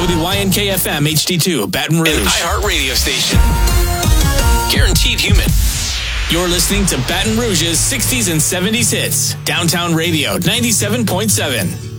WYNK-FM HD2, Baton Rouge. An iHeart radio station. Guaranteed human. You're listening to Baton Rouge's 60s and 70s hits. Downtown Radio, 97.7.